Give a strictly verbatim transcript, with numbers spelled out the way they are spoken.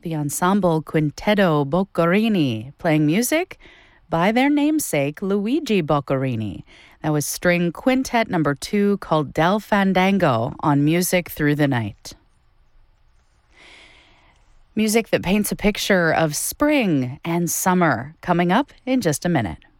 the ensemble Quintetto Boccherini, playing music by their namesake, Luigi Boccherini. That was string quintet number two called Del Fandango on Music Through the Night. Music that paints a picture of spring and summer coming up in just a minute.